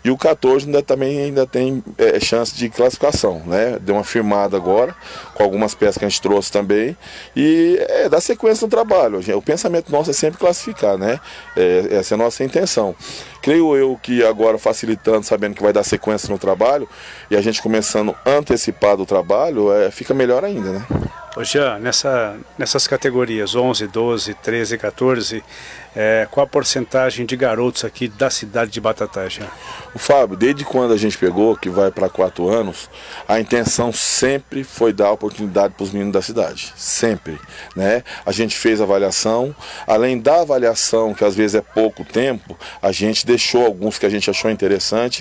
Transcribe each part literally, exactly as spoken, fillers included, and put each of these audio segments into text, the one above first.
E o catorze ainda, também ainda tem é, chance de classificação, né? Deu uma firmada agora, com algumas peças que a gente trouxe também, e é, dá sequência no trabalho. O pensamento nosso é sempre classificar, né? É, essa é a nossa intenção. Creio eu que agora facilitando, sabendo que vai dar sequência no trabalho, e a gente começando antecipado o trabalho, é, fica melhor ainda, né? Ô Jean, nessa, nessas categorias onze, doze, treze, quatorze, é, qual a porcentagem de garotos aqui da cidade de Batatais, Jean? O Fábio, desde quando a gente pegou, que vai para quatro anos, a intenção sempre foi dar oportunidade para os meninos da cidade, sempre, né? A gente fez avaliação, além da avaliação, que às vezes é pouco tempo, a gente deixou alguns que a gente achou interessante,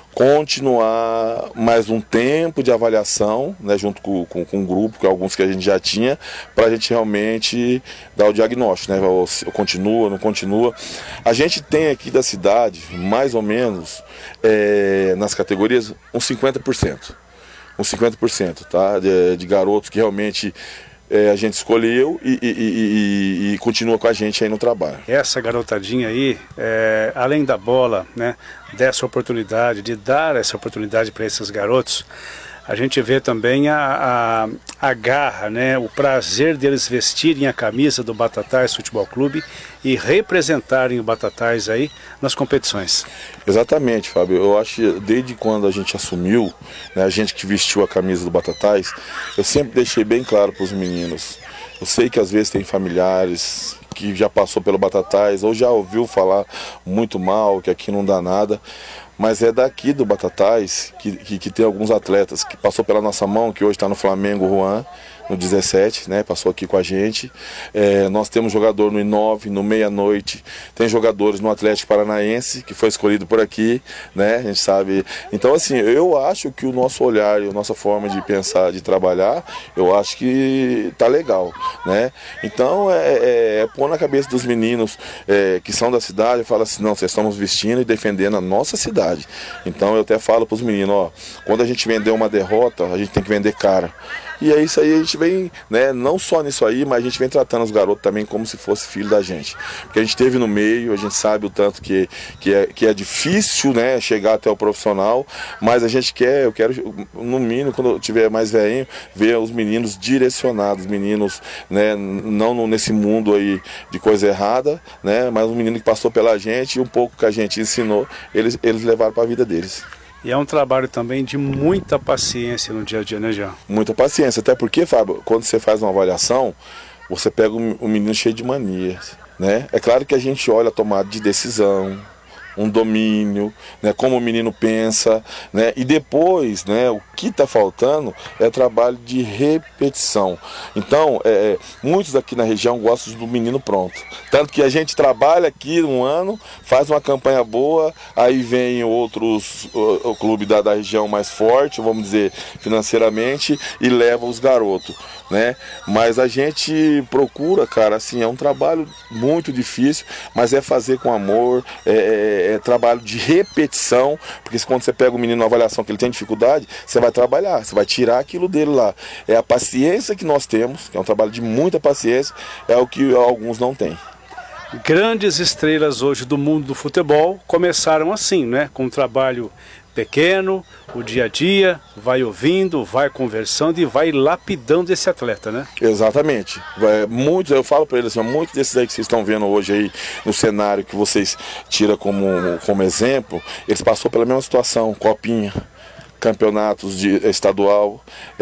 continuar mais um tempo de avaliação, né, junto com, com, com um grupo, que alguns que a gente já tinha, para a gente realmente dar o diagnóstico, né, ou, ou continua, não continua. A gente tem aqui da cidade, mais ou menos, é, nas categorias, uns cinquenta por cento. Uns cinquenta por cento, tá, de, de garotos que realmente é, a gente escolheu e, e, e, e continua com a gente aí no trabalho. Essa garotadinha aí, é, além da bola, né, dessa oportunidade, de dar essa oportunidade para esses garotos, a gente vê também a, a, a garra, né, o prazer deles vestirem a camisa do Batatais Futebol Clube e representarem o Batatais aí nas competições. Exatamente, Fábio. Eu acho que desde quando a gente assumiu, né, a gente que vestiu a camisa do Batatais, eu sempre deixei bem claro para os meninos. Eu sei que às vezes tem familiares que já passou pelo Batatais ou já ouviu falar muito mal, que aqui não dá nada. Mas é daqui do Batatais que, que, que tem alguns atletas que passou pela nossa mão, que hoje está no Flamengo, Juan, no dezessete, né, passou aqui com a gente. É, nós temos jogador no I nove, no Meia-Noite, tem jogadores no Atlético Paranaense, que foi escolhido por aqui, né, a gente sabe. Então, assim, eu acho que o nosso olhar e a nossa forma de pensar, de trabalhar, eu acho que tá legal, né. Então, é, é, é pôr na cabeça dos meninos é, que são da cidade, fala assim, não, vocês estamos vestindo e defendendo a nossa cidade. Então eu até falo para os meninos, ó, quando a gente vender uma derrota, a gente tem que vender cara. E é isso aí, a gente vem, né, não só nisso aí, mas a gente vem tratando os garotos também como se fosse filho da gente. Porque a gente esteve no meio, a gente sabe o tanto que, que, é, que é difícil, né, chegar até o profissional, mas a gente quer, eu quero, no mínimo, quando eu tiver mais velhinho, ver os meninos direcionados, meninos, né, não nesse mundo aí de coisa errada, né, mas um menino que passou pela gente e um pouco que a gente ensinou, eles, eles levaram para a vida deles. E é um trabalho também de muita paciência no dia a dia, né, Jean? Muita paciência, até porque, Fábio, quando você faz uma avaliação, você pega um, um menino cheio de manias, né? É claro que a gente olha a tomada de decisão, um domínio, né, como o menino pensa, né, e depois, né, o que está faltando é trabalho de repetição. Então, é, muitos aqui na região gostam do menino pronto. Tanto que a gente trabalha aqui um ano, faz uma campanha boa, aí vem outros, o, o clube da, da região mais forte, vamos dizer, financeiramente, e leva os garotos, né? Mas a gente procura, cara, assim, é um trabalho muito difícil, mas é fazer com amor, é, é É trabalho de repetição, porque quando você pega o menino na avaliação que ele tem dificuldade, você vai trabalhar, você vai tirar aquilo dele lá. É a paciência que nós temos, que é um trabalho de muita paciência, é o que alguns não têm. Grandes estrelas hoje do mundo do futebol começaram assim, né? Com um trabalho pequeno, o dia a dia, vai ouvindo, vai conversando e vai lapidando esse atleta, né? Exatamente. É, muitos, eu falo para eles, assim, muitos desses aí que vocês estão vendo hoje aí no cenário que vocês tiram como, como exemplo, eles passaram pela mesma situação, copinha, campeonatos de estadual,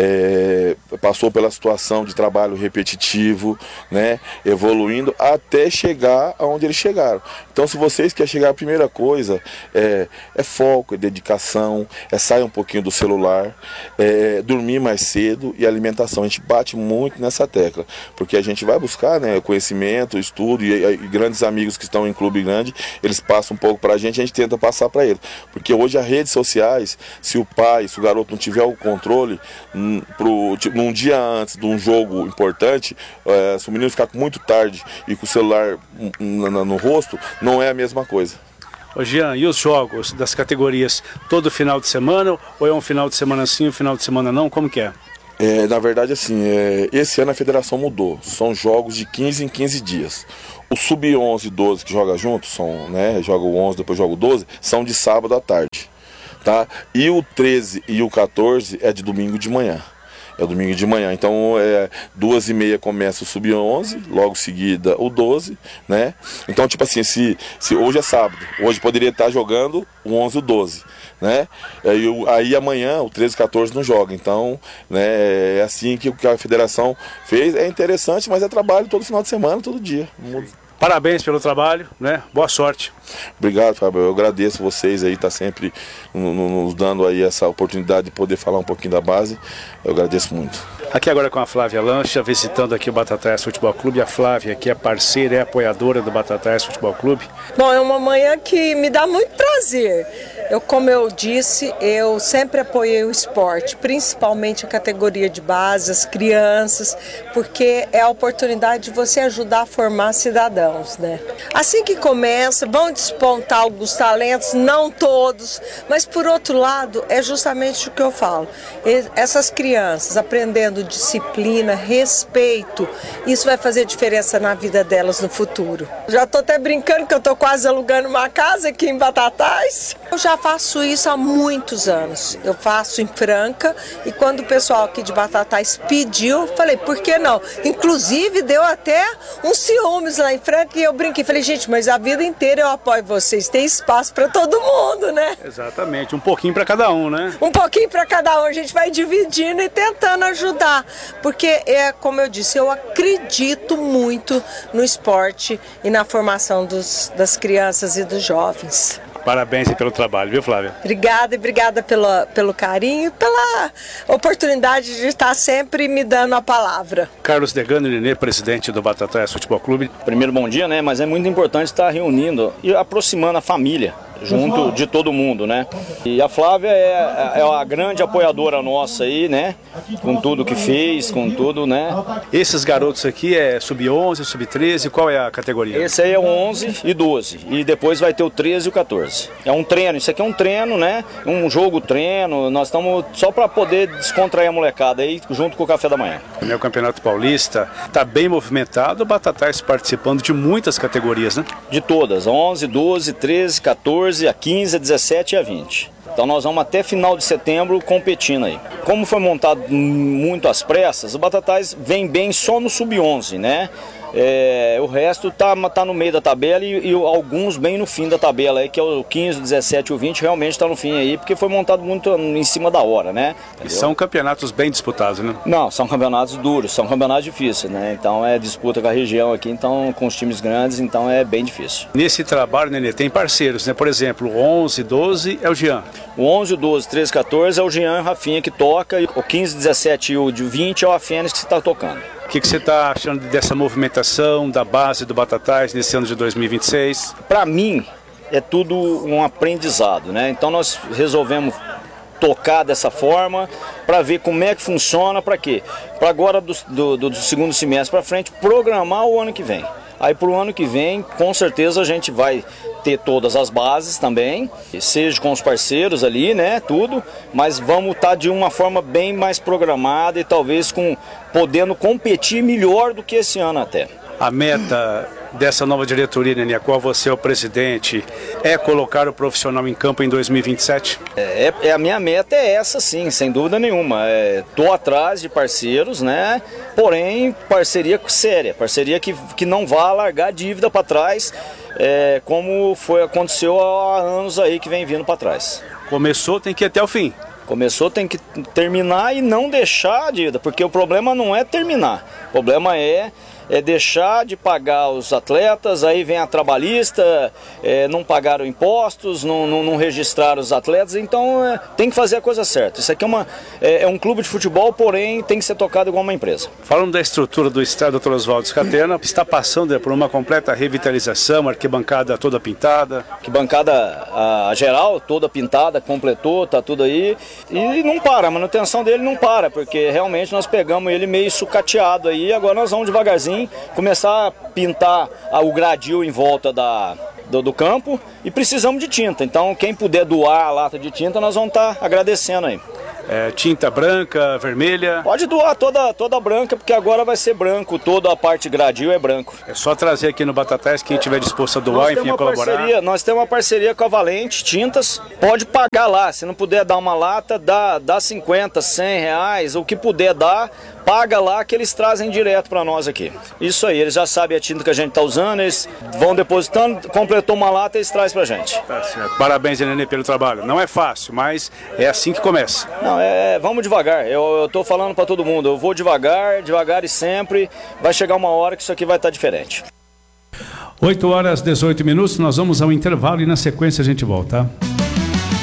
é, passou pela situação de trabalho repetitivo, né, evoluindo até chegar aonde eles chegaram. Então, se vocês querem chegar, a primeira coisa é, é foco, é dedicação, é sair um pouquinho do celular, é dormir mais cedo e alimentação. A gente bate muito nessa tecla, porque a gente vai buscar, né, conhecimento, estudo e, e grandes amigos que estão em clube grande, eles passam um pouco para a gente, a gente tenta passar para eles, porque hoje as redes sociais, se o pai se o garoto não tiver o controle, um, pro, tipo, num dia antes de um jogo importante, é, se o menino ficar muito tarde e com o celular no, no, no rosto, não é a mesma coisa. Ô Jean, e os jogos das categorias, todo final de semana, ou é um final de semana sim, um final de semana não? Como que é? É, na verdade, assim, é, esse ano a federação mudou, são jogos de quinze em quinze dias. O sub onze e doze que joga junto, são, né, joga o onze, depois joga o doze, são de sábado à tarde. tá? E o treze e o quatorze é de domingo de manhã. É domingo de manhã, então é duas e meia começa o sub onze, logo seguida o doze, né? Então, tipo assim, se, se hoje é sábado, hoje poderia estar jogando o onze e o doze, né? Aí, aí amanhã o treze e quatorze não joga, então, né, é assim que, que a federação fez. É interessante, mas é trabalho todo final de semana, todo dia. Parabéns pelo trabalho, né? Boa sorte. Obrigado, Fábio. Eu agradeço vocês aí, tá sempre nos dando aí essa oportunidade de poder falar um pouquinho da base. Eu agradeço muito. Aqui agora com a Flávia Lancha, visitando aqui o Batatais Futebol Clube. A Flávia, que é parceira, é apoiadora do Batatais Futebol Clube. Bom, é uma manhã que me dá muito prazer. Eu, como eu disse, eu sempre apoiei o esporte, principalmente a categoria de base, as crianças, porque é a oportunidade de você ajudar a formar cidadãos, né? Assim que começa, vão despontar alguns talentos, não todos, mas por outro lado, é justamente o que eu falo. Essas crianças aprendendo disciplina, respeito, isso vai fazer diferença na vida delas no futuro. Já estou até brincando que eu estou quase alugando uma casa aqui em Batatais. Eu já faço isso há muitos anos. Eu faço em Franca e quando o pessoal aqui de Batatais pediu, eu falei, por que não? Inclusive deu até uns ciúmes lá em Franca e eu brinquei. Falei, gente, mas a vida inteira eu apoio vocês. Tem espaço para todo mundo, né? Exatamente, um pouquinho para cada um, né? Um pouquinho para cada um. A gente vai dividindo e tentando ajudar. Porque, é como eu disse, eu acredito muito no esporte e na formação dos, das crianças e dos jovens. Parabéns pelo trabalho, viu, Flávia? Obrigada e obrigada pela, pelo carinho e pela oportunidade de estar sempre me dando a palavra. Carlos Degano Nenê, presidente do Batatais Futebol Clube. Primeiro, bom dia, né? Mas é muito importante estar reunindo e aproximando a família junto de todo mundo, né? E a Flávia é, é a grande apoiadora nossa aí, né? Com tudo que fez, com tudo, né? Esses garotos aqui é sub onze, sub treze, qual é a categoria? Esse aí é o onze e doze, e depois vai ter o treze e o quatorze. É um treino, isso aqui é um treino, né? Um jogo treino, nós estamos só para poder descontrair a molecada aí, junto com o café da manhã. O Campeonato Paulista está bem movimentado, o Batatais participando de muitas categorias, né? De todas, onze, doze, treze, quatorze, a quinze, a dezessete e a vinte. Então nós vamos até final de setembro competindo aí. Como foi montado muito às pressas, o Batatais vem bem só no sub onze, né? É, o resto tá, tá no meio da tabela e, e alguns bem no fim da tabela aí, que é o quinze, o dezessete e o vinte realmente está no fim aí, porque foi montado muito em cima da hora, né? Entendeu? E são campeonatos bem disputados, né? Não, são campeonatos duros, são campeonatos difíceis, né? Então é disputa com a região aqui, então com os times grandes, então é bem difícil. Nesse trabalho, Nenê, tem parceiros, né? Por exemplo, o onze, doze é o Jean. O onze, o doze, treze, quatorze é o Jean e o Rafinha que toca, e o quinze, dezessete e o vinte é o Afênis que está tocando. O que, que você está achando dessa movimentação da base do Batatais nesse ano de dois mil e vinte e seis? Para mim, é tudo um aprendizado, né? Então nós resolvemos tocar dessa forma para ver como é que funciona, para quê? Para agora do, do, do segundo semestre para frente programar o ano que vem. Aí para o ano que vem, com certeza a gente vai ter todas as bases também, seja com os parceiros ali, né, tudo, mas vamos estar de uma forma bem mais programada e talvez com podendo competir melhor do que esse ano até. A meta dessa nova diretoria, Nenê, a qual você é o presidente, é colocar o profissional em campo em dois mil e vinte e sete? É, é, a minha meta é essa sim, sem dúvida nenhuma. Estou é, atrás de parceiros, né? Porém, parceria séria, parceria que, que não vá largar dívida para trás, é, como foi, aconteceu há anos aí que vem vindo para trás. Começou, tem que ir até o fim. Começou, tem que terminar e não deixar a dívida, porque o problema não é terminar, o problema é é deixar de pagar os atletas, aí vem a trabalhista, é, não pagaram impostos, não, não, não registraram os atletas, então é, tem que fazer a coisa certa. Isso aqui é, uma, é, é um clube de futebol, porém tem que ser tocado igual uma empresa. Falando da estrutura do estádio doutor Oswaldo Scatena, está passando por uma completa revitalização, arquibancada toda pintada. Arquibancada a, a geral, toda pintada, completou, tá tudo aí, e não para, a manutenção dele não para, porque realmente nós pegamos ele meio sucateado aí, agora nós vamos devagarzinho começar a pintar o gradil em volta da, do, do campo e precisamos de tinta. Então quem puder doar a lata de tinta nós vamos estar agradecendo aí. é, tinta branca, vermelha? Pode doar toda, toda branca, porque agora vai ser branco, toda a parte gradil é branco. É só trazer aqui no Batatais, quem estiver disposto a doar, Nós enfim, temos a uma colaborar. parceria, nós temos uma parceria com a Valente Tintas, pode pagar lá, se não puder dar uma lata, dá, dá cinquenta, cem reais, o que puder dar, paga lá que eles trazem direto para nós aqui. Isso aí, eles já sabem a tinta que a gente está usando, eles vão depositando, completou uma lata, eles trazem pra gente. Tá certo. Parabéns, Nenê, pelo trabalho. Não é fácil, mas é assim que começa. Não, é, vamos devagar, eu, eu tô falando para todo mundo, eu vou devagar, devagar e sempre, vai chegar uma hora que isso aqui vai estar diferente. oito horas e dezoito minutos, nós vamos ao intervalo e na sequência a gente volta.